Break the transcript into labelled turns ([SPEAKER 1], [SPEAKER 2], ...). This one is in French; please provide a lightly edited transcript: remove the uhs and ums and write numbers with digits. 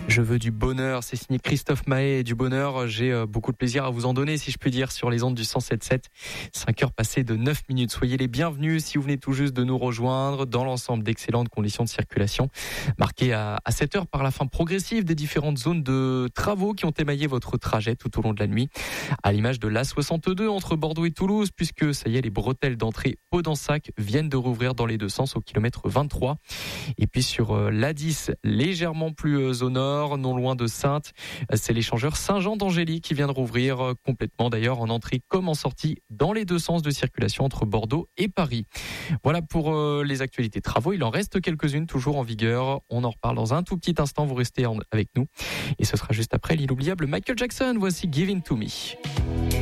[SPEAKER 1] Je veux du bonheur, c'est signé Christophe Mahé. Du bonheur, j'ai beaucoup de plaisir à vous en donner, si je puis dire, sur les ondes du 107.7. 5 heures passées de 9 minutes. Soyez les bienvenus si vous venez tout juste de nous rejoindre dans l'ensemble d'excellentes conditions de circulation, marquées à 7 heures par la fin progressive des différentes zones de travaux qui ont émaillé votre trajet tout au long de la nuit. À l'image de l'A62 entre Bordeaux et Toulouse, puisque ça y est, les bretelles d'entrée Pau-d'Ensac viennent de rouvrir dans les deux sens au kilomètre 23. Et puis sur l'A10, légèrement plus au nord, non loin de Saintes, c'est l'échangeur Saint-Jean d'Angély qui vient de rouvrir complètement d'ailleurs en entrée comme en sortie dans les deux sens de circulation entre Bordeaux et Paris. Voilà pour les actualités travaux. Il en reste quelques-unes toujours en vigueur. On en reparle dans un tout petit instant. Vous restez avec nous et ce sera juste après l'inoubliable Michael Jackson. Voici Give In To Me.